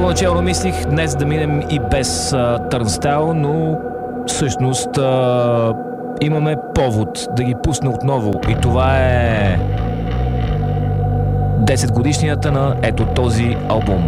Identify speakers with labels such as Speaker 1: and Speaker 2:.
Speaker 1: Поначало мислих днес да минем и без Turnstile, но всъщност имаме повод да ги пусна отново и това е 10 годишнията на ето този албум.